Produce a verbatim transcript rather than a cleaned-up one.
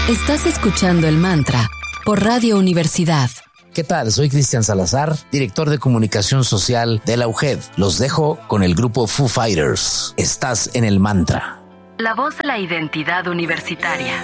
Estás escuchando El Mantra por Radio Universidad. ¿Qué tal? Soy Cristian Salazar, director de comunicación social de la U G E D. Los dejo con el grupo Foo Fighters. Estás en El Mantra. La voz de la identidad universitaria.